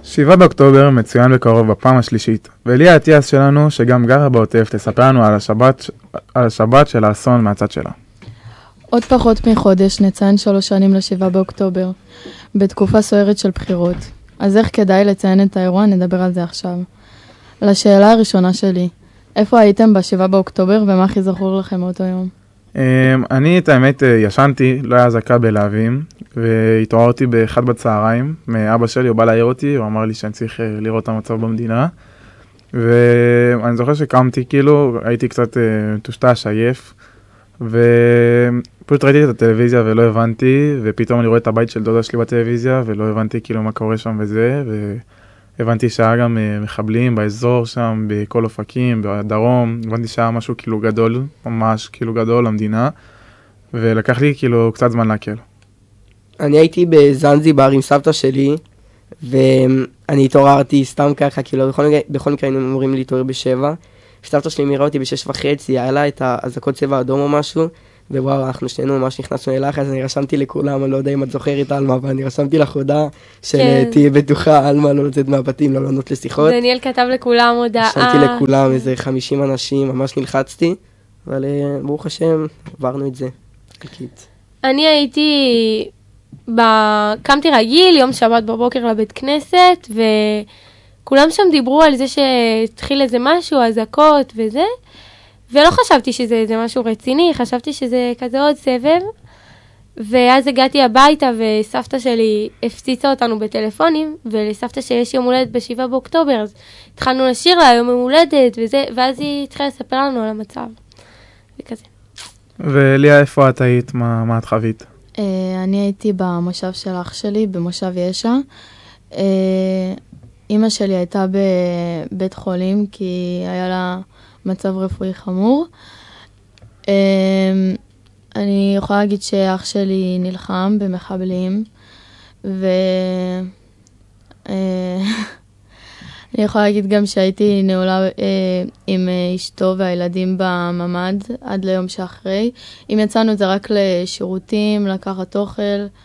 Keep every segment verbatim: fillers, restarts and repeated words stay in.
שבעה באוקטובר מצוין בקרוב בפעם השלישית, ואליה אטיאס שלנו, שגם גרה בעוטף, תספר לנו על השבת, על השבת של האסון מהצד שלה. עוד פחות מחודש נציין שלוש שנים לשבעה באוקטובר, בתקופה סוערת של בחירות. אז איך כדאי לציין את האירוע? נדבר על זה עכשיו. לשאלה הראשונה שלי, איפה הייתם בשבעה באוקטובר ומה הכי זכור לכם מאותו יום? אני את האמת ישנתי, לא היה זקה בלהבים, והתעוררתי באחד בצהריים, מאבא שלי, הוא בא להעיר אותי, הוא אמר לי שאני צריך לראות את המצב במדינה, ואני זוכר שקמתי כאילו, הייתי קצת מטושטש, עייף, ופשוט ראיתי את הטלוויזיה ולא הבנתי, ופתאום אני רואה את הבית של דודה שלי בטלוויזיה, ולא הבנתי כאילו מה קורה שם וזה, והבנתי שהיה גם מחבלים באזור שם, בכל אופקים, בדרום, הבנתי שהיה משהו כאילו גדול, ממש כאילו גדול למדינה, ולקח לי כאילו קצת זמן להקל. אני הייתי בזנזיבר עם סבתא שלי, ואני התעוררתי סתם ככה, כאילו בכל, בכל מקרה היינו אמורים להתעורר בשבע, סבתא שלי מירה אותי בשש וחצי, היה לה את האזעקות צבע אדום או משהו, ווואו, אנחנו שנינו ממש נכנסנו אליך, אז אני רשמתי לכולם, אני לא יודע אם את זוכרת אלמה, אבל אני רשמתי לך הודעה של כן. תהיה בטוחה, אלמה לא לצאת מהבתים, לא לענות לשיחות. דניאל כתב לכולם הודעה. רשמתי לכולם איזה חמישים אנשים, ממש נלחצתי, אבל ברוך השם, עברנו את זה. אני הייתי, ב... קמתי רגיל, יום שבת בבוקר לבית כנסת, וכולם שם דיברו על זה שהתחיל איזה משהו, אזעקות וזה, ולא חשבתי שזה איזה משהו רציני, חשבתי שזה כזה עוד סבב, ואז הגעתי הביתה וסבתא שלי הפציצה אותנו בטלפונים, ולסבתא שיש יום הולדת בשבעה באוקטובר, אז התחלנו לשיר לה יום הולדת, וזה, ואז היא התחילה לספר לנו על המצב, וכזה. וליה, איפה את היית? מה, מה את חווית? Uh, אני הייתי במושב של אח שלי, במושב ישע. Uh, אמא שלי הייתה בבית חולים, כי היה לה מצב רפואי חמור. Uh, אני יכולה להגיד שאח שלי נלחם במחבלים, ו... Uh, אני יכולה להגיד גם שהייתי נעולה אה, עם אה, אשתו והילדים בממד עד ליום שאחרי. אם יצאנו את זה רק לשירותים, לקחת אוכל.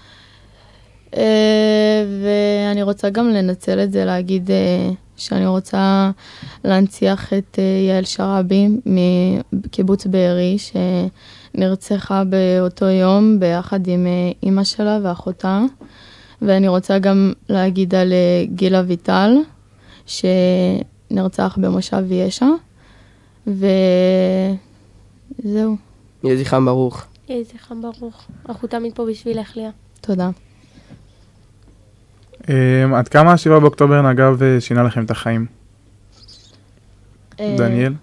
אה, ואני רוצה גם לנצל את זה, להגיד אה, שאני רוצה להנציח את אה, יעל שרבי מקיבוץ בארי, שנרצחה באותו יום ביחד עם אה, אמא שלה ואחותה. ואני רוצה גם להגיד על אה, גילה ויטל, שנרצח במושב ישע, וזהו. יהיה זכרם ברוך. יהיה זכרם ברוך. אנחנו תמיד פה בשבילך, ליה. תודה. עד כמה השבעה באוקטובר נגע ושינה לכם את החיים? דניאל?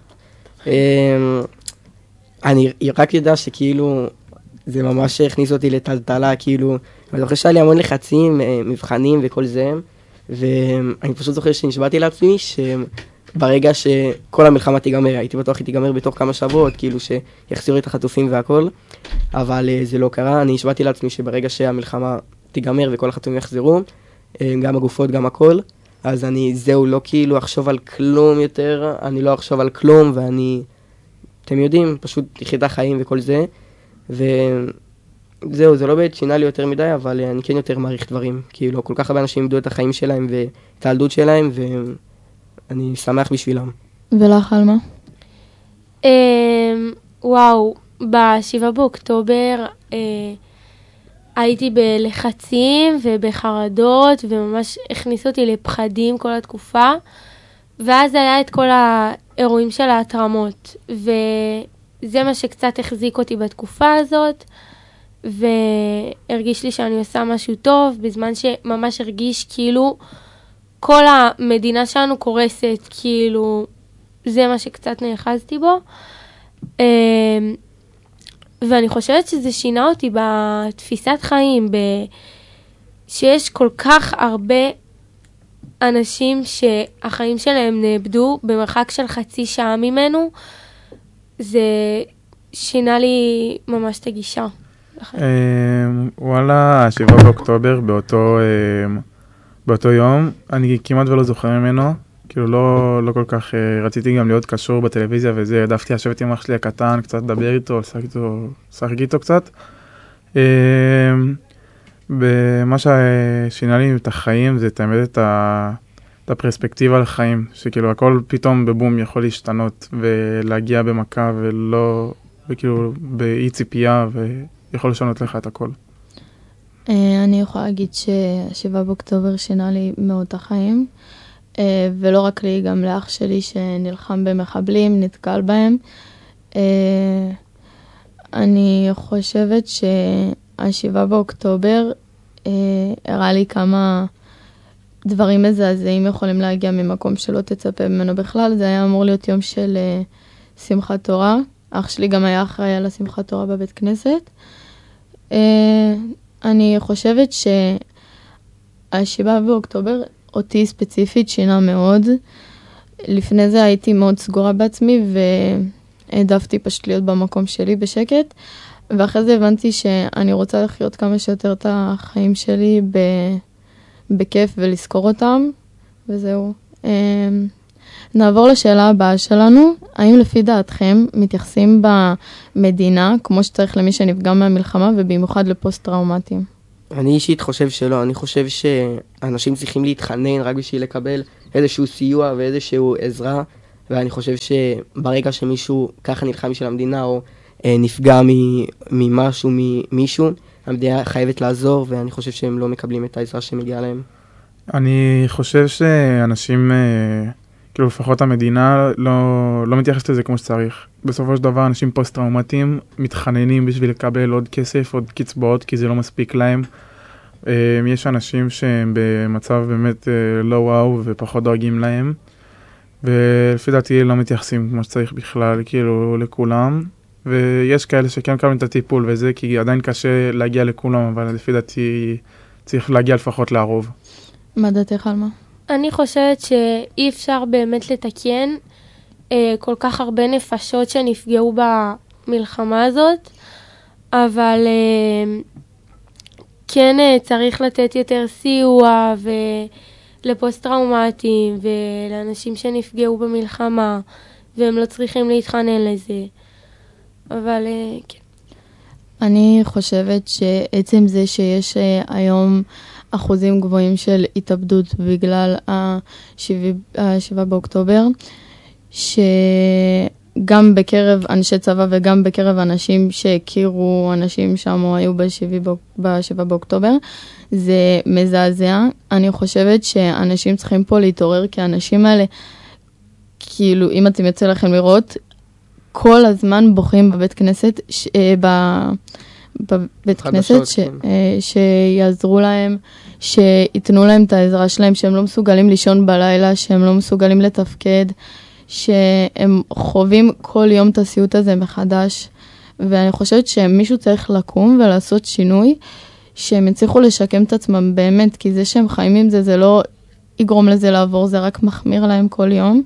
אני רק יודע שכאילו, זה ממש הכניס אותי לטלטלה, כאילו, אני זוכר שהיה לי המון לחצים, מבחנים וכל זה, ואני פשוט זוכר שנשבעתי לעצמי שברגע שכל המלחמה תיגמר, הייתי בטוח היא תיגמר בתוך כמה שבועות, כאילו שיחזירו את החטופים והכל, אבל זה לא קרה. אני נשבעתי לעצמי שברגע שהמלחמה תיגמר וכל החטופים יחזרו, גם הגופות, גם הכל, אז אני, זהו, לא כאילו אחשוב על כלום יותר, אני לא אחשוב על כלום, ואני, אתם יודעים, פשוט לחיות את החיים וכל זה, ו... זהו, זה לא באמת שינה לי יותר מדי, אבל אני כן יותר מעריך דברים. כאילו, כל כך הרבה אנשים איבדו את החיים שלהם ואת הילדות שלהם, ואני שמח בשבילם. ולך, אלמה? וואו, בשבעה באוקטובר הייתי בלחצים ובחרדות, וממש הכניס אותי לפחדים כל התקופה, ואז היה את כל האירועים של ההתרמות, וזה מה שקצת החזיק אותי בתקופה הזאת, והרגיש לי שאני עושה משהו טוב, בזמן שממש הרגיש כאילו כל המדינה שלנו קורסת, כאילו זה מה שקצת נאחזתי בו. ואני חושבת שזה שינה אותי בתפיסת חיים, שיש כל כך הרבה אנשים שהחיים שלהם נאבדו במרחק של חצי שעה ממנו, זה שינה לי ממש את הגישה. וואלה, השבעה באוקטובר באותו באותו יום, אני כמעט ולא זוכר ממנו, כאילו לא לא כל כך רציתי גם להיות קשור בטלוויזיה וזה, העדפתי לשבת עם אח שלי הקטן, קצת לדבר איתו, לשחק איתו, לשחק איתו קצת. במה ששינה לי את החיים זה את האמת את את הפרספקטיבה לחיים, שכאילו הכל פתאום בבום יכול להשתנות ולהגיע במכה ולא, וכאילו באי ציפייה ויכול לשנות לך את הכל. אני יכולה להגיד שהשבעה באוקטובר שינה לי מאוד את החיים, ולא רק לי, גם לאח שלי שנלחם במחבלים, נתקל בהם. אני חושבת שהשבעה באוקטובר הראה לי כמה דברים מזעזעים יכולים להגיע ממקום שלא תצפה ממנו בכלל. זה היה אמור להיות יום של שמחת תורה. אח שלי גם היה אחראי על השמחת תורה בבית כנסת. אני חושבת שהשבעה באוקטובר אותי ספציפית שינה מאוד. לפני זה הייתי מאוד סגורה בעצמי והעדפתי פשוט להיות במקום שלי בשקט. ואחרי זה הבנתי שאני רוצה לחיות כמה שיותר את החיים שלי ב... בכיף ולזכור אותם, וזהו. נעבור לשאלה הבאה שלנו. האם לפי דעתכם מתייחסים במדינה כמו שצריך למי שנפגע מהמלחמה, ובמיוחד לפוסט-טראומטיים? אני אישית חושב שלא. אני חושב שאנשים צריכים להתחנן רק בשביל לקבל איזשהו סיוע ואיזשהו עזרה, ואני חושב שברגע שמישהו ככה נלחם בשביל המדינה, או נפגע ממשהו, ממישהו, המדינה חייבת לעזור, ואני חושב שהם לא מקבלים את העזרה שמגיעה להם. אני חושב שאנשים, כאילו לפחות המדינה, לא, לא מתייחסת לזה כמו שצריך. בסופו של דבר, אנשים פוסט-טראומטיים מתחננים בשביל לקבל עוד כסף, עוד קצבאות, כי זה לא מספיק להם. יש אנשים שהם במצב באמת לא וואו ופחות דואגים להם, ולפי דעתי לא מתייחסים כמו שצריך בכלל, כאילו לכולם. ויש כאלה שכן מקבלים את הטיפול וזה, כי עדיין קשה להגיע לכולם, אבל לפי דעתי צריך להגיע לפחות לרוב. מה דעתך על מה? אני חושבת שאי אפשר באמת לתקן אה, כל כך הרבה נפשות שנפגעו במלחמה הזאת, אבל אה, כן אה, צריך לתת יותר סיוע ולפוסט-טראומטיים ולאנשים שנפגעו במלחמה, והם לא צריכים להתחנן לזה. אבל כן. אני חושבת שעצם זה שיש היום אחוזים גבוהים של התאבדות בגלל השבעה באוקטובר, שגם בקרב אנשי צבא וגם בקרב אנשים שהכירו אנשים שם או היו בשבעה באוקטובר, זה מזעזע. אני חושבת שאנשים צריכים פה להתעורר, כי האנשים האלה, כאילו אם אתם יוצא לכם לראות, כל הזמן בוכים בבית כנסת, ש, אה, ב, בבית כנסת ש, אה, שיעזרו להם, שיתנו להם את העזרה שלהם, שהם לא מסוגלים לישון בלילה, שהם לא מסוגלים לתפקד, שהם חווים כל יום את הסיוט הזה מחדש. ואני חושבת שמישהו צריך לקום ולעשות שינוי, שהם יצליחו לשקם את עצמם באמת, כי זה שהם חיים עם זה, זה לא יגרום לזה לעבור, זה רק מחמיר להם כל יום.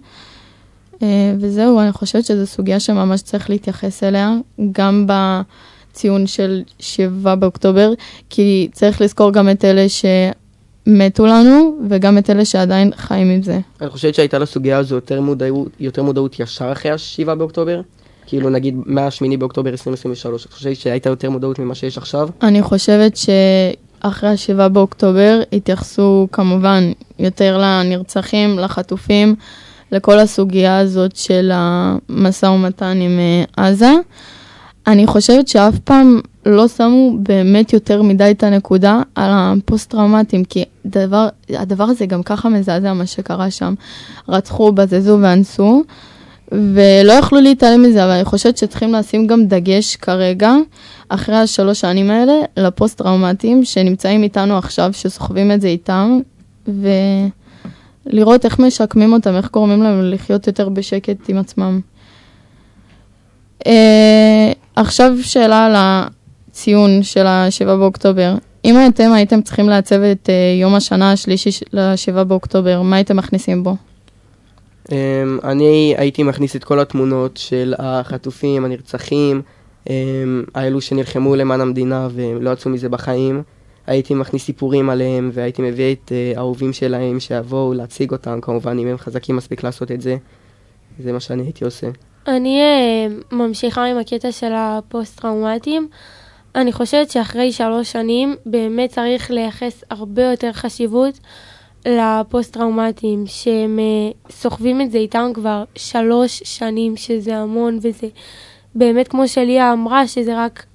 וזהו, אני חושבת שזו סוגיה שממש צריך להתייחס אליה, גם בציון של שבעה באוקטובר, כי צריך לזכור גם את אלה שמתו לנו, וגם את אלה שעדיין חיים עם זה. אני חושבת שהייתה לסוגיה הזו יותר מודעות, יותר מודעות ישר אחרי השבעה באוקטובר, כאילו נגיד מהשמיני באוקטובר עשרים עשרים ושלוש, אני חושבת שהייתה יותר מודעות ממה שיש עכשיו. אני חושבת שאחרי השבעה באוקטובר התייחסו כמובן יותר לנרצחים, לחטופים, לכל הסוגיה הזאת של המשא ומתן עם עזה. אני חושבת שאף פעם לא שמו באמת יותר מדי את הנקודה על הפוסט-טראומטיים, כי דבר, הדבר הזה גם ככה מזעזע מה שקרה שם. רצחו, בזזו ואנסו, ולא יכלו להתעלם מזה, אבל אני חושבת שצריכים לשים גם דגש כרגע, אחרי השלוש שנים האלה, לפוסט-טראומטיים שנמצאים איתנו עכשיו, שסוחבים את זה איתם, ו... לראות איך משקמים אותם, איך גורמים להם לחיות יותר בשקט עם עצמם. Uh, עכשיו שאלה על הציון של השבעה באוקטובר. אם אתם הייתם צריכים לעצב את uh, יום השנה השלישי לשבעה באוקטובר, מה הייתם מכניסים בו? Um, אני הייתי מכניס את כל התמונות של החטופים, הנרצחים, um, האלו שנלחמו למען המדינה ולא יצאו מזה בחיים. הייתי מכניס סיפורים עליהם, והייתי מביא את uh, האהובים שלהם שיבואו להציג אותם, כמובן אם הם חזקים מספיק לעשות את זה. זה מה שאני הייתי עושה. אני uh, ממשיכה עם הקטע של הפוסט-טראומטיים. אני חושבת שאחרי שלוש שנים באמת צריך לייחס הרבה יותר חשיבות לפוסט-טראומטיים, שהם סוחבים את זה איתם כבר שלוש שנים, שזה המון, וזה באמת, כמו שליה אמרה, שזה רק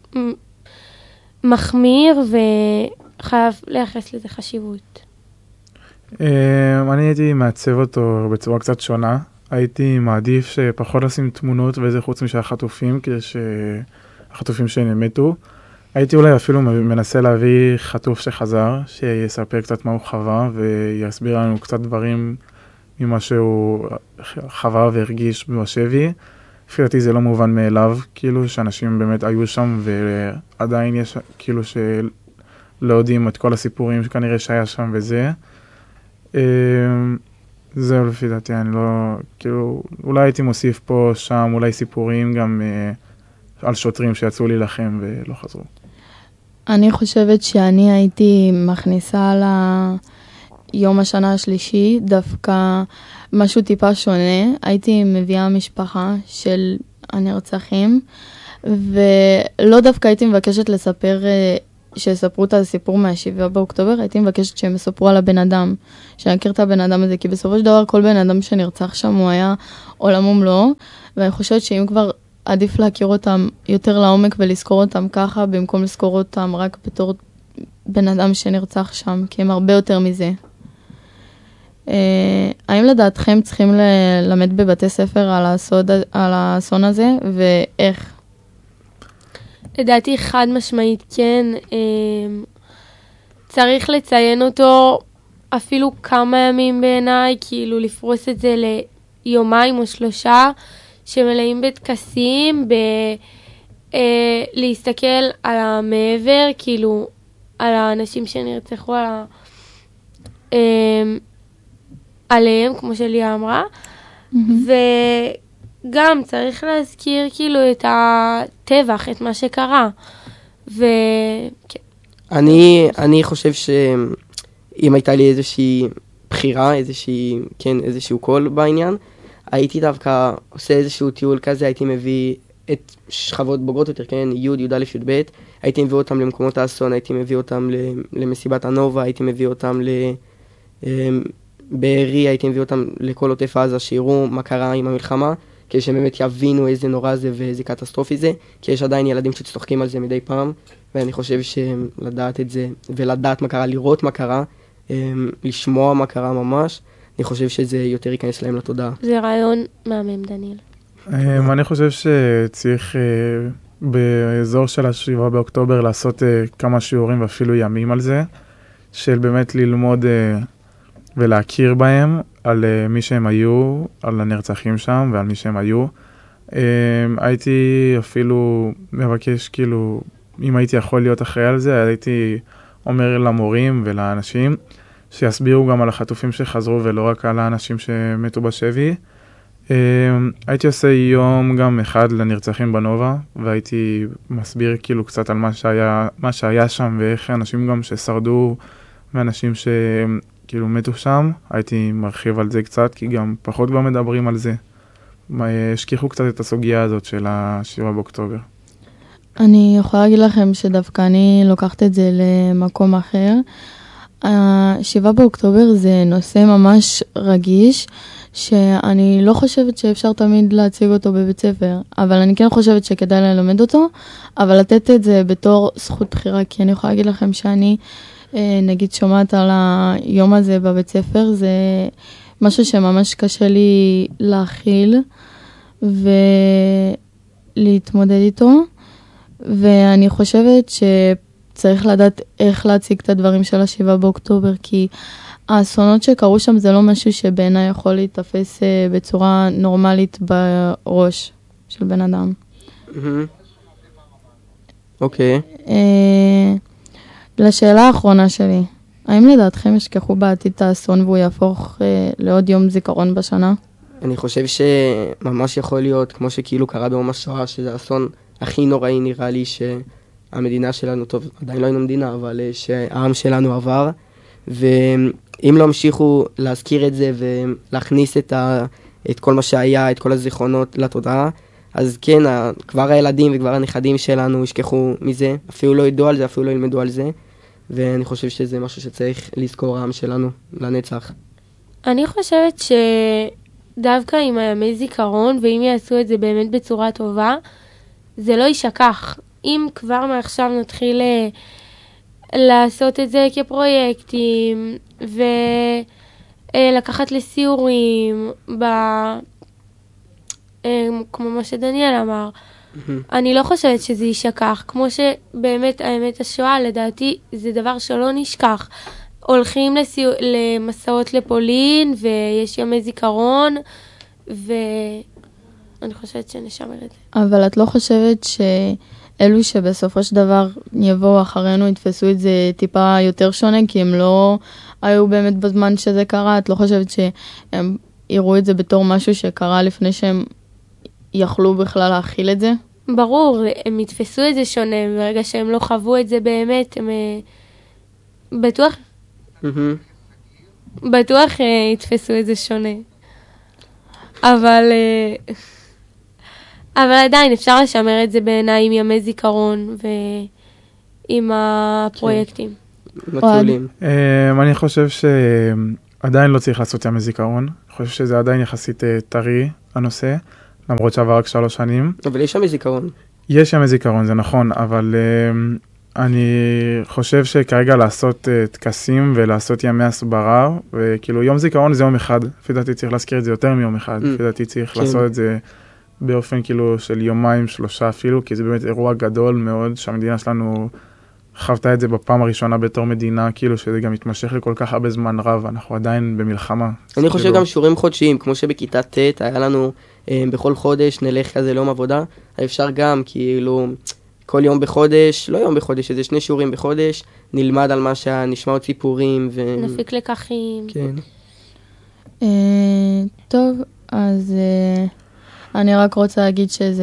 מחמיר, וחייב לייחס לזה חשיבות. אני הייתי מעצב אותו בצורה קצת שונה. הייתי מעדיף שפחות לשים תמונות וזה חוץ משל החטופים, כדי שהחטופים שהם מתו. הייתי אולי אפילו מנסה להביא חטוף שחזר, שיספר קצת מה הוא חווה, ויסביר לנו קצת דברים ממה שהוא חווה והרגיש בשבי. לפי דעתי זה לא מובן מאליו, כאילו שאנשים באמת היו שם, ועדיין יש כאילו שלא יודעים את כל הסיפורים שכנראה שהיה שם וזה. זהו לפי דעתי, אני לא, כאילו, אולי הייתי מוסיף פה, שם, אולי סיפורים גם על שוטרים שיצאו להילחם ולא חזרו. אני חושבת שאני הייתי מכניסה ליום השנה השלישי, דווקא משהו טיפה שונה. הייתי מביאה משפחה של הנרצחים, ולא דווקא הייתי מבקשת לספר, שיספרו את הסיפור מהשבעה באוקטובר, הייתי מבקשת שהם יספרו על הבן אדם, שנכיר את הבן אדם הזה, כי בסופו של דבר כל בן אדם שנרצח שם הוא היה עולם ומלואו, ואני חושבת שאם כבר עדיף להכיר אותם יותר לעומק ולזכור אותם ככה, במקום לזכור אותם רק בתור בן אדם שנרצח שם, כי הם הרבה יותר מזה. האם לדעתכם צריכים ללמד בבתי ספר על הסוד, על האסון הזה, ואיך? לדעתי חד משמעית כן, צריך לציין אותו אפילו כמה ימים בעיניי, כאילו לפרוס את זה ליומיים או שלושה, שמלאים בטקסים, ב, אה, להסתכל על המעבר, כאילו על האנשים שנרצחו, על ה, אה, עליהם, כמו שליה אמרה, mm-hmm. וגם צריך להזכיר כאילו את הטבח, את מה שקרה. ו... אני, אני חושב שאם הייתה לי איזושהי בחירה, איזושהי, כן, איזשהו קול בעניין, הייתי דווקא עושה איזשהו טיול כזה, הייתי מביא את שכבות בוגרות יותר, כן, י', י' א', י' ב', הייתי מביא אותם למקומות האסון, הייתי מביא אותם למסיבת הנובה, הייתי מביא אותם לבארי, הייתי מביא אותם לכל עוטף עזה, שיראו מה קרה עם המלחמה, כדי שהם באמת יבינו איזה נורא זה ואיזה קטסטרופי זה, כי יש עדיין ילדים שצוחקים על זה מדי פעם, ואני חושב שלדעת את זה, ולדעת מה קרה, לראות מה קרה, לשמוע מה קרה ממש, אני חושב שזה יותר ייכנס להם לתודעה. זה רעיון מהמם, דניאל. אני חושב שצריך באזור של השבעה באוקטובר לעשות כמה שיעורים ואפילו ימים על זה, של באמת ללמוד ולהכיר בהם על מי שהם היו, על הנרצחים שם ועל מי שהם היו. הייתי אפילו מבקש, כאילו, אם הייתי יכול להיות אחראי על זה, הייתי אומר למורים ולאנשים, שיסבירו גם על החטופים שחזרו ולא רק על האנשים שמתו בשבי. הייתי עושה יום גם אחד לנרצחים בנובה, והייתי מסביר כאילו קצת על מה שהיה, מה שהיה שם, ואיך אנשים גם ששרדו ואנשים שכאילו מתו שם. הייתי מרחיב על זה קצת, כי גם פחות כבר מדברים על זה. השכיחו קצת את הסוגיה הזאת של השבעה באוקטובר. אני יכולה להגיד לכם שדווקא אני לוקחת את זה למקום אחר. השבעה באוקטובר זה נושא ממש רגיש, שאני לא חושבת שאפשר תמיד להציג אותו בבית ספר, אבל אני כן חושבת שכדאי ללמד אותו, אבל לתת את זה בתור זכות בחירה, כי אני יכולה להגיד לכם שאני, נגיד, שומעת על היום הזה בבית ספר, זה משהו שממש קשה לי להכיל ולהתמודד איתו, ואני חושבת ש... צריך לדעת איך להציג את הדברים של השבעה באוקטובר, כי האסונות שקרו שם זה לא משהו שבעיניי יכול להתאפס בצורה נורמלית בראש של בן אדם. אוקיי. לשאלה האחרונה שלי, האם לדעתכם ישכחו בעתיד את האסון והוא יהפוך לעוד יום זיכרון בשנה? אני חושב שממש יכול להיות, כמו שכאילו קרה בממש שואה, שזה האסון הכי נוראי נראה לי ש... המדינה שלנו, טוב, עדיין לא היינו מדינה, אבל שהעם שלנו עבר, ואם לא המשיכו להזכיר את זה ולהכניס את, ה, את כל מה שהיה, את כל הזיכרונות לתודעה, אז כן, כבר הילדים וכבר הנכדים שלנו ישכחו מזה, אפילו לא ידעו על זה, אפילו לא ילמדו על זה, ואני חושב שזה משהו שצריך לזכור העם שלנו לנצח. אני חושבת שדווקא עם הימי זיכרון, ואם יעשו את זה באמת בצורה טובה, זה לא יישכח. אם כבר מעכשיו נתחיל לעשות את זה כפרויקטים, ולקחת לסיורים, ב... כמו מה שדניאל אמר, אני לא חושבת שזה יישכח. כמו שבאמת, האמת השואה, לדעתי, זה דבר שלא נשכח. הולכים לסיור... למסעות לפולין, ויש ימי זיכרון, ואני חושבת שנשמר את זה. אבל את לא חושבת שאלו שבסופו של דבר יבואו אחרינו, יתפסו את זה טיפה יותר שונה, כי הם לא היו באמת בזמן שזה קרה? את לא חושבת שהם יראו את זה בתור משהו שקרה לפני שהם יכלו בכלל להכיל את זה? ברור, הם יתפסו את זה שונה, ברגע שהם לא חוו את זה באמת, הם בטוח, בטוח יתפסו את זה שונה. אבל, אבל עדיין אפשר לשמר את זה בעיניי עם ימי זיכרון ועם הפרויקטים. מצולים. אני חושב שעדיין לא צריך לעשות ימי זיכרון. אני חושב שזה עדיין יחסית טרי הנושא. למרות שעבר רק שלוש שנים. אבל יש ימי זיכרון. יש ימי זיכרון, זה נכון, אבל uh, אני חושב שכרגע לעשות uh, תקסים ולעשות ימי הסברה, וכאילו יום זיכרון זה יום אחד, לפי דעתי צריך להזכיר את זה יותר מיום אחד, לפי דעתי צריך כן. לעשות את זה באופן כאילו של יומיים, שלושה אפילו, כי זה באמת אירוע גדול מאוד, שהמדינה שלנו חוותה את זה בפעם הראשונה בתור מדינה, כאילו שזה גם מתמשך לכל כך הרבה זמן רב, אנחנו עדיין במלחמה. אני חושב גם שיעורים חודשיים, כמו שבכיתה ט' היה לנו בכל חודש נלך כזה ליום עבודה, אפשר גם כאילו כל יום בחודש, לא יום בחודש, איזה שני שיעורים בחודש, נלמד על מה שנשמע עוד סיפורים. ו... נפיק לקחים. כן. טוב, אז אני רק רוצה להגיד שזה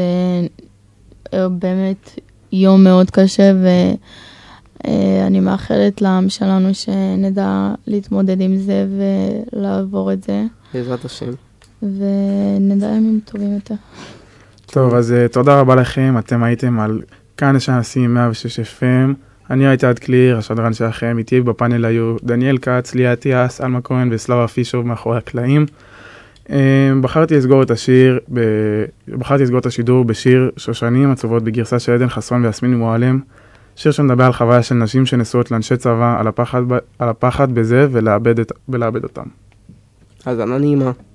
באמת יום מאוד קשה, ואני מאחלת לעם שלנו שנדע להתמודד עם זה ולעבור את זה. בעזרת השם. ונדע ימים טובים יותר. טוב, אז תודה רבה לכם, אתם הייתם על כאן יש אנסים מאה ושש אף אם, אני הייתי עד קליר, השדרן שלכם, איתי בפאנל היו דניאל כץ, ליה אטיאס, אלמה כהן וסלאבה פישוב מאחורי הקלעים. בחרתי לסגור את השיר, בחרתי לסגור את השידור בשיר שושנים עצובות בגרסה של עדן חסון ויסמין מועלם, שיר שמדבר על חוויה של נשים שנשואות לאנשי צבא, על הפחד, על הפחד בזה ולאבד, את, ולאבד אותם. אז אני נעימה.